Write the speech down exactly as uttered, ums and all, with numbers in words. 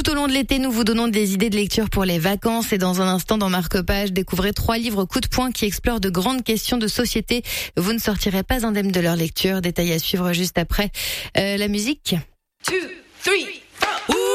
Tout au long de l'été, nous vous donnons des idées de lecture pour les vacances et dans un instant dans Marque-Page, découvrez trois livres coup de poing qui explorent de grandes questions de société. Vous ne sortirez pas indemne de leur lecture. Détail à suivre juste après euh, la musique. Two, three.